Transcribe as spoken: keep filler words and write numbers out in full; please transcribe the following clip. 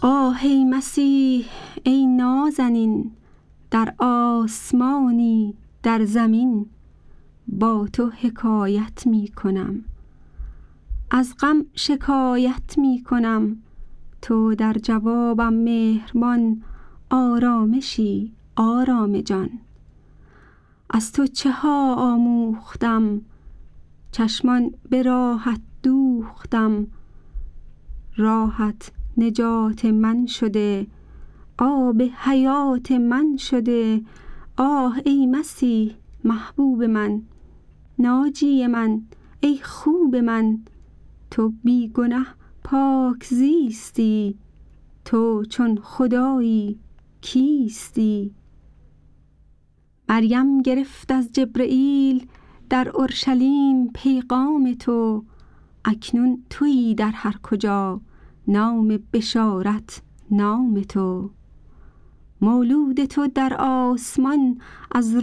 آه ای مسیح ای نازنین، در آسمانی در زمین با تو حکایت می کنم، از غم شکایت می کنم. تو در جوابم مهربان، آرامشی آرام جان. از تو چه ها آموختم، چشمان به راهت دوختم. راهت نجات من شده، آب حیات من شده. آه ای مسیح محبوب من، ناجی من ای خوب من. تو بی گنه پاک زیستی، تو چون خدایی کیستی. مریم گرفت از جبرئیل در اورشلیم پیغام تو. اکنون تویی در هر کجا، نام بشارت نام تو. مولود تو در آسمان از